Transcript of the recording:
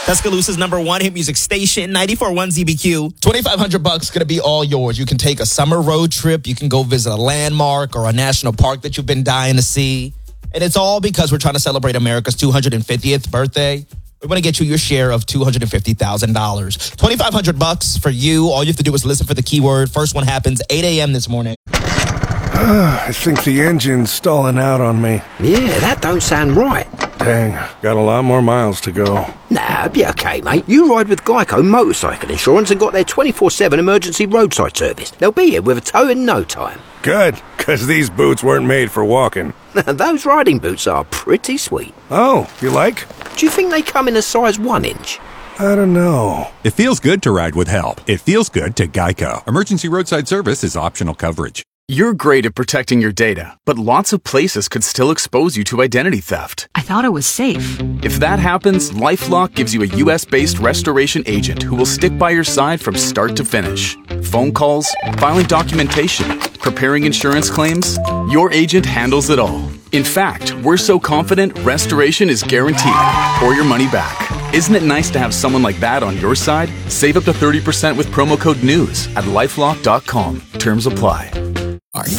Tuscaloosa's #1 hit music station, 94.1 ZBQ. $2,500 going to be all yours. You can take a summer road trip. You can go visit a landmark or a national park that you've been dying to see. And it's all because we're trying to celebrate America's 250th birthday. We want to get you your share of $250,000. $2,500 for you. All you have to do is listen for the keyword. First one happens 8 a.m. this morning. I think the engine's stalling out on me. Yeah, that don't sound right. Dang, got a lot more miles to go. Nah, be okay, mate. You ride with Geico Motorcycle Insurance and got their 24/7 emergency roadside service. They'll be here with a tow in no time. Good, because these boots weren't made for walking. Those riding boots are pretty sweet. Oh, you like? Do you think they come in a size 1 inch? I don't know. It feels good to ride with help. It feels good to Geico. Emergency roadside service is optional coverage. You're great at protecting your data, but lots of places could still expose you to identity theft. I thought it was safe. If that happens, LifeLock gives you a US-based restoration agent who will stick by your side from start to finish. Phone calls, filing documentation, preparing insurance claims, your agent handles it all. In fact, we're so confident restoration is guaranteed or your money back. Isn't it nice to have someone like that on your side? Save up to 30% with promo code NEWS at LifeLock.com. Terms apply.